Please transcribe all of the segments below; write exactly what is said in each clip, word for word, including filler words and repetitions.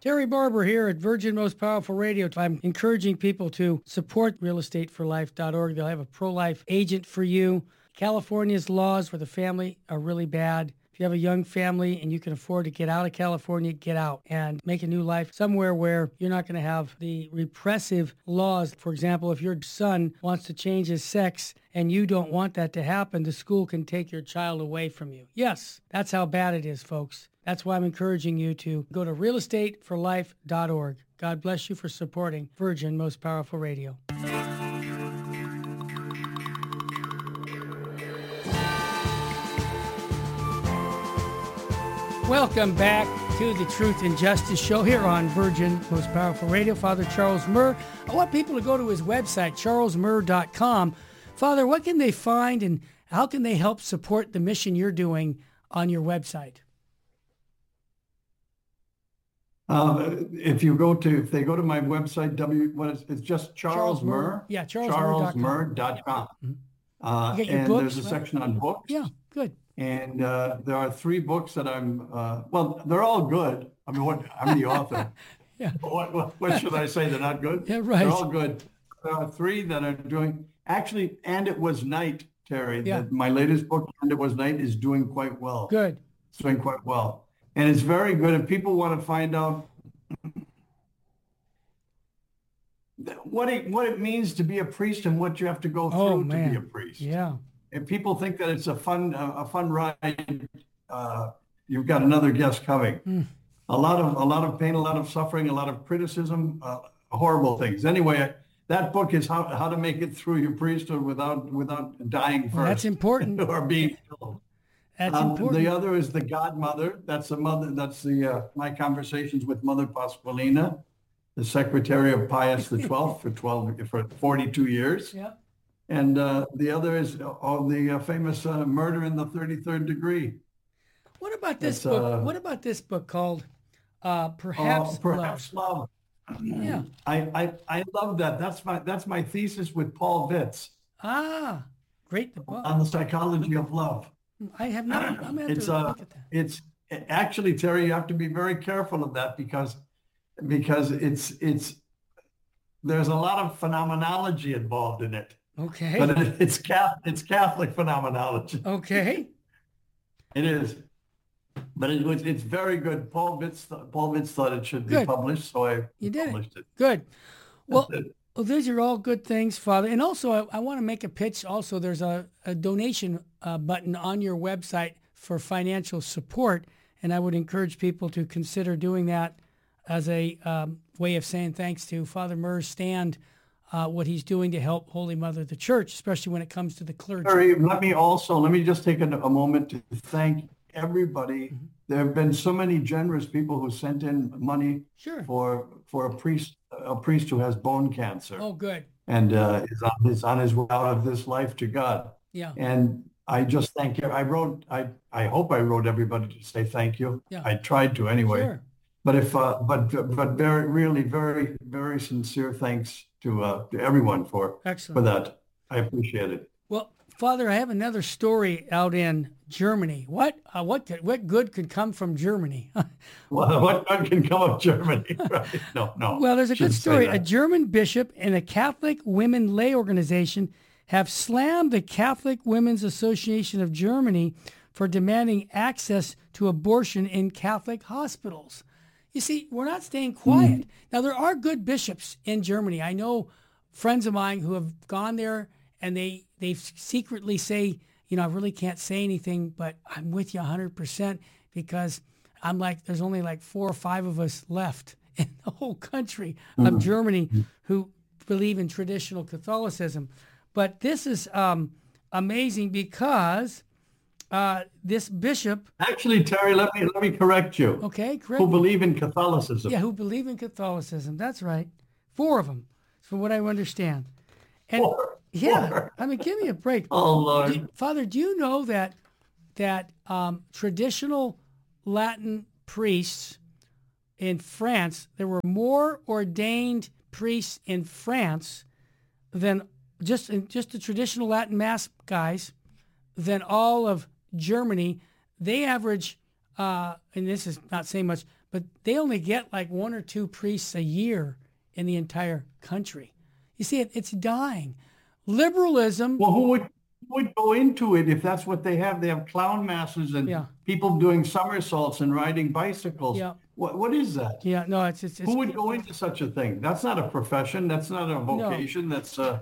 Terry Barber here at Virgin Most Powerful Radio. I'm encouraging people to support real estate for life dot org. They'll have a pro-life agent for you. California's laws for the family are really bad. If you have a young family and you can afford to get out of California, get out and make a new life somewhere where you're not going to have the repressive laws. For example, if your son wants to change his sex and you don't want that to happen, the school can take your child away from you. Yes, that's how bad it is, folks. That's why I'm encouraging you to go to real estate for life dot org. God bless you for supporting Virgin Most Powerful Radio. Welcome back to the Truth and Justice Show here on Virgin Most Powerful Radio. Father Charles Murr. I want people to go to his website, charles murr dot com. Father, what can they find and how can they help support the mission you're doing on your website? Uh, if you go to, if they go to my website, W, what is it's just Charles, Charles Murr. Murr. Yeah, charles murr dot com. Mm-hmm. Uh, and books, there's a right? section on books. Yeah, good. And uh, there are three books that I'm, uh, well, they're all good. I mean, what I'm the author. Yeah. What, what, what should I say? They're not good? Yeah, right. They're all good. There are three that are doing, actually, And It Was Night, Terry. Yeah. The, my latest book, And It Was Night, is doing quite well. Good. It's doing quite well. And it's very good. If people want to find out what it, what it means to be a priest and what you have to go through Oh, to man. be a priest. Yeah. If people think that it's a fun, uh, a fun ride, uh, you've got another guest coming. Mm. A lot of, a lot of pain, a lot of suffering, a lot of criticism, uh, horrible things. Anyway, that book is how, how to make it through your priesthood without, without dying first. Well, that's important. or being killed. That's Um, important. The other is the Godmother. That's the mother. That's the uh, my conversations with Mother Pasqualina, the secretary of Pius the Twelfth for twelve for forty-two years. Yeah. And uh, the other is oh, the uh, famous uh, Murder in the thirty-third Degree. What about this It's, book? uh, What about this book called uh, Perhaps Uh, perhaps love. Yeah. I, I I love that. That's my that's my thesis with Paul Vitz Ah, great. The book. on the psychology of love. I have not. I'm going to have It's to uh, look at that. it's actually, Terry, you have to be very careful of that because because it's it's there's a lot of phenomenology involved in it, Okay. but it, it's Catholic, it's Catholic phenomenology. Okay. It is, but it was it's very good. Paul Vitz Paul Vitz thought it should be Good. published, so I You did it. published it. Good. Well, That's it. well, these are all good things, Father. And also, I, I want to make a pitch. Also, there's a, a donation uh, button on your website for financial support, and I would encourage people to consider doing that as a um, way of saying thanks to Father Murr's stand, uh, what he's doing to help Holy Mother the Church, especially when it comes to the clergy. Terry, let me also let me just take a, a moment to thank everybody. Mm-hmm. There have been so many generous people who sent in money Sure. for for a priest a priest who has bone cancer Oh, good. and uh, is on his on his way out of this life to God. Yeah. And I just thank you. I wrote I I hope I wrote everybody to say thank you. Yeah. I tried to anyway. Sure. But if uh, but but very really very very sincere thanks to uh, to everyone for Excellent. for that. I appreciate it. Well, Father, I have another story out in Germany. What uh, what could, what good could come from Germany? Well, what good can come of Germany? Right? No, no. Well, there's a good shouldn't say story. A that. German bishop and a Catholic women lay organization have slammed the Catholic Women's Association of Germany for demanding access to abortion in Catholic hospitals. You see, we're not staying quiet. Mm. Now, there are good bishops in Germany. I know friends of mine who have gone there and they, they secretly say, you know, I really can't say anything, but I'm with you one hundred percent because I'm like, there's only like four or five of us left in the whole country of mm. Germany who believe in traditional Catholicism. But this is um, amazing because uh, this bishop... Actually, Terry, let me let me correct you. Okay, correct. Who believe in Catholicism. Yeah, who believe in Catholicism. That's right. Four of them, from what I understand. And Four. Yeah, Four. I mean, give me a break. Oh, Lord. Do, Father, do you know that that um, traditional Latin priests in France, there were more ordained priests in France than just just the traditional Latin Mass guys than all of Germany. They average uh, and this is not saying much, but they only get like one or two priests a year in the entire country. You see, it, it's dying. Liberalism. Well, who would who would go into it if that's what they have? They have clown masses and Yeah. people doing somersaults and riding bicycles. Yeah. What what is that? Yeah, no, it's, it's, it's Who would go into such a thing? That's not a profession. That's not a vocation. That's a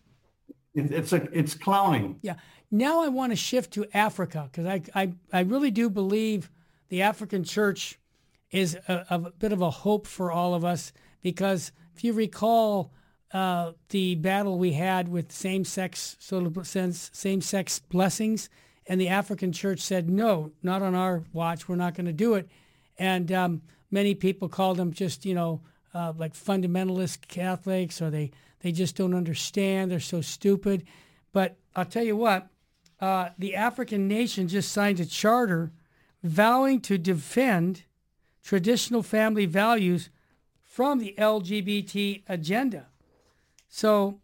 it, it's a it's clowning. Yeah. Now I want to shift to Africa because I, I, I really do believe the African church is a, a bit of a hope for all of us because if you recall uh, the battle we had with same-sex sort of sense, same-sex blessings, and the African church said, no, not on our watch. We're not going to do it. And um, many people called them just, you know, uh, like fundamentalist Catholics, or they, they just don't understand. They're so stupid. But I'll tell you what, uh, the African nation just signed a charter vowing to defend traditional family values from the L G B T agenda. So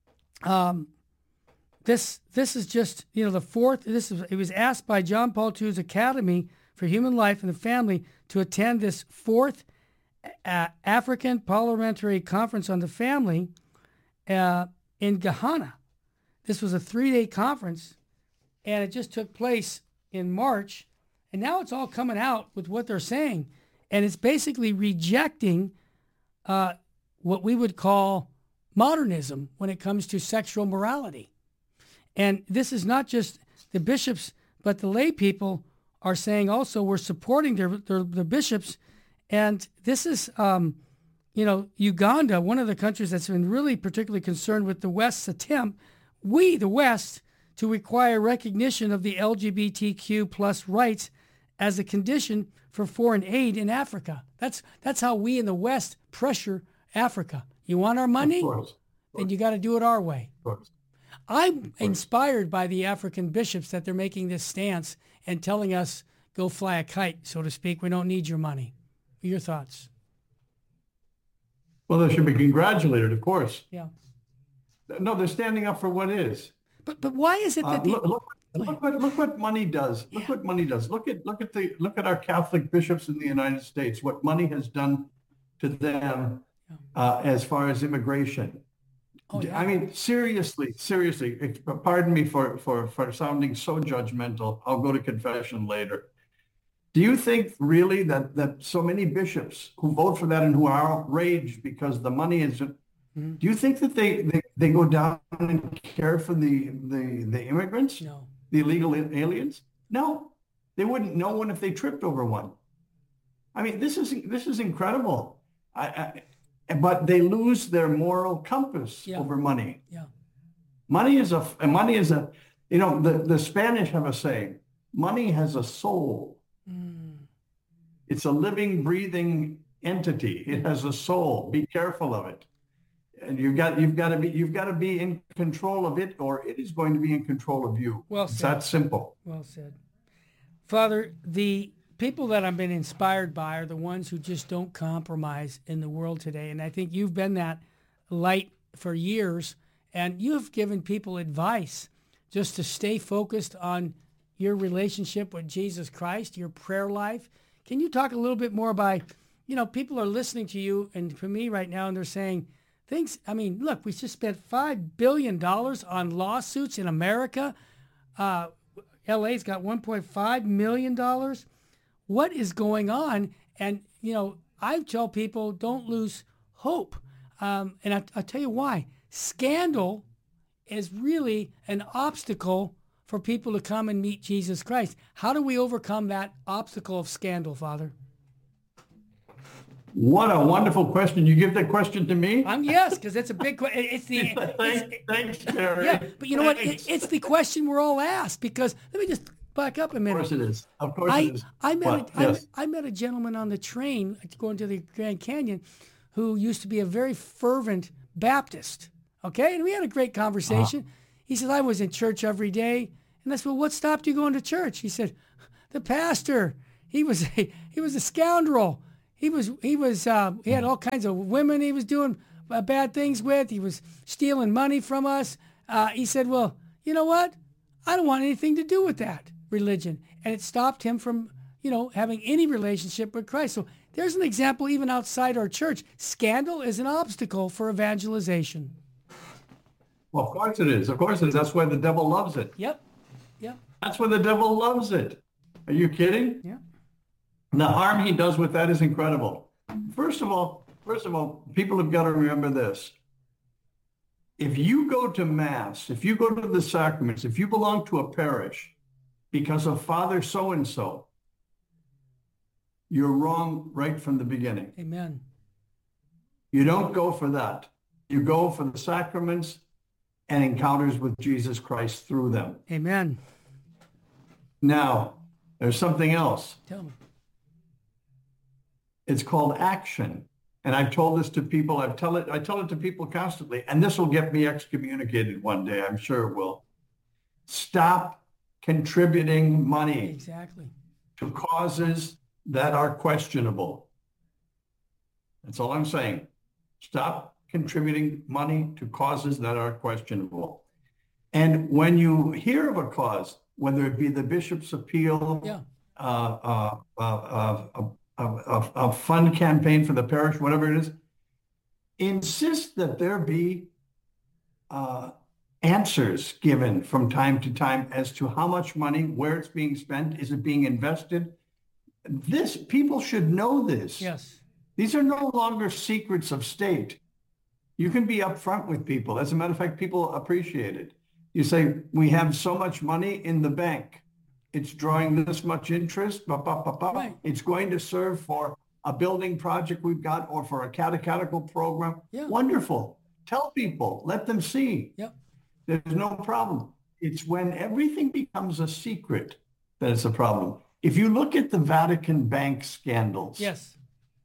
um, this this is just, you know, the fourth, this is, it was asked by John Paul the Second's Academy for Human Life and the Family to attend this fourth uh, African Parliamentary Conference on the Family uh, in Ghana. This was a three-day conference, and it just took place in March, and now it's all coming out with what they're saying, and it's basically rejecting uh, what we would call modernism when it comes to sexual morality. And this is not just the bishops, but the lay people are saying also we're supporting their, their, their bishops. And this is, um, you know, Uganda, one of the countries that's been really particularly concerned with the West's attempt, we, the West, to require recognition of the L G B T Q plus rights as a condition for foreign aid in Africa. That's that's how we in the West pressure Africa. You want our money? Of course. Of course. Then you got to do it our way. Of course. I'm inspired by the African bishops that they're making this stance and telling us, go fly a kite, so to speak. We don't need your money. Your thoughts? Well, they should be congratulated, of course. Yeah. No, they're standing up for what is. But but why is it that Uh, the, look, look, look what look what money does. Look what money does. Look at look at the look at our Catholic bishops in the United States. What money has done to them uh, as far as immigration. Oh, yeah. I mean, seriously, seriously. ex- Pardon me for for for sounding so judgmental. I'll go to confession later. Do you think really that that so many bishops who vote for that and who are outraged because the money is, Mhm. do you think that they, they, they go down and care for the, the, the immigrants, No. the illegal a- aliens? No, they wouldn't know one if they tripped over one. I mean, this is this is incredible. I, I, but they lose their moral compass Yeah. over money. Yeah. Money is a money is a you know the, the Spanish have a saying, money has a soul. Mm. It's a living, breathing entity. It has a soul. Be careful of it. And you've got you've got to be you've got to be in control of it, or it is going to be in control of you. Well It's said. that simple. Well said. Father, the people that I've been inspired by are the ones who just don't compromise in the world today. And I think you've been that light for years, and you have given people advice just to stay focused on your relationship with Jesus Christ, your prayer life. Can you talk a little bit more about, you know, people are listening to you and for me right now, and they're saying, things, I mean, look, we just spent five billion dollars on lawsuits in America. Uh, L A's got one point five million dollars. What is going on? And, you know, I tell people don't lose hope. Um, and I, I'll tell you why. Scandal is really an obstacle for people to come and meet Jesus Christ. How do we overcome that obstacle of scandal, Father? What a wonderful question. You give that question to me? Um, yes, because it's a big question. It's the Thanks, it's, thanks, Terry. yeah, but you know what? It, Thanks. it's the question we're all asked. Because let me just back up a Of minute. course it is. Of course I, it is. I met What? a, I, Yes. I met a gentleman on the train going to the Grand Canyon who used to be a very fervent Baptist. Okay, and we had a great conversation. Uh-huh. He said, I was in church every day. And I said, well, what stopped you going to church? He said, the pastor. He was a, he was a scoundrel. He was he was uh, he had all kinds of women he was doing uh, bad things with. He was stealing money from us. Uh, he said, well, you know what? I don't want anything to do with that religion. And it stopped him from, you know, having any relationship with Christ. So there's an example even outside our church. Scandal is an obstacle for evangelization. Well, of course it is. Of course it is. That's why the devil loves it. Yep. Yep. That's why the devil loves it. Are you kidding? Yeah. The harm he does with that is incredible. First of all, first of all, people have got to remember this. If you go to Mass, if you go to the sacraments, if you belong to a parish because of Father so-and-so, you're wrong right from the beginning. Amen. You don't go for that. You go for the sacraments and encounters with Jesus Christ through them. Amen. Now, there's something else. Tell me. It's called action. And I've told this to people. I tell it, I tell it to people constantly, and this will get me excommunicated one day. I'm sure it will. Stop contributing money Exactly. to causes that are questionable. That's all I'm saying. Stop contributing money to causes that are questionable. And when you hear of a cause, whether it be the bishop's appeal, Yeah. uh, uh, uh, uh, uh, a, a, a fund campaign for the parish, whatever it is, insist that there be uh, answers given from time to time as to how much money, where it's being spent, is it being invested? This, people should know this. Yes. These are no longer secrets of state. You can be upfront with people. As a matter of fact, people appreciate it. You say, we have so much money in the bank. It's drawing this much interest. Bah, bah, bah, bah. Right. It's going to serve for a building project we've got or for a catechetical program. Yeah. Wonderful. Tell people, let them see. Yep. There's no problem. It's when everything becomes a secret that it's a problem. If you look at the Vatican bank scandals, Yes.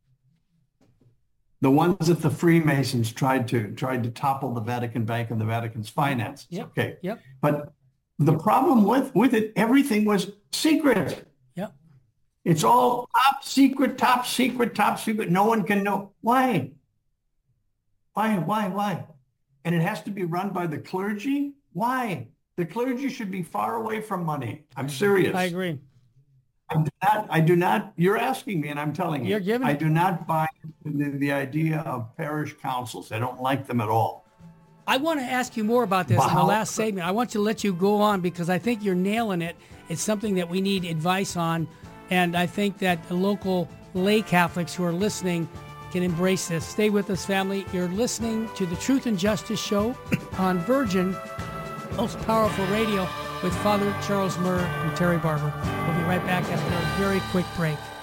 the ones that the Freemasons tried to tried to topple the Vatican Bank and the Vatican's finances. Yep. Okay. Yep. But the problem with, with it, everything was secret. Yep. It's all top secret, top secret, top secret. No one can know. Why? Why, why, why? And it has to be run by the clergy? Why? The clergy should be far away from money. I'm serious. I agree. I do not, I do not, you're asking me and I'm telling you. You're giving I it. do not buy the, the idea of parish councils. I don't like them at all. I want to ask you more about this in the Wow. last segment. I want to let you go on because I think you're nailing it. It's something that we need advice on. And I think that the local lay Catholics who are listening can embrace this. Stay with us, family. You're listening to the Truth and Justice Show on Virgin, most powerful radio, with Father Charles Murr and Terry Barber. We'll be right back after a very quick break.